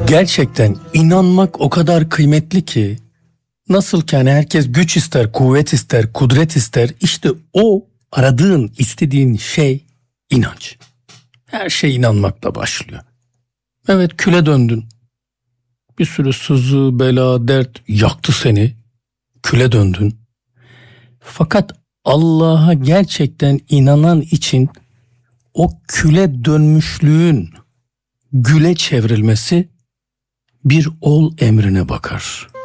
Gerçekten inanmak o kadar kıymetli ki, nasıl ki hani herkes güç ister, kuvvet ister, kudret ister, işte o aradığın, istediğin şey inanç. Her şey inanmakla başlıyor. Evet, küle döndün. Bir sürü sızı, bela, dert yaktı seni. Küle döndün. Fakat Allah'a gerçekten inanan için o küle dönmüşlüğün güle çevrilmesi bir ol emrine bakar.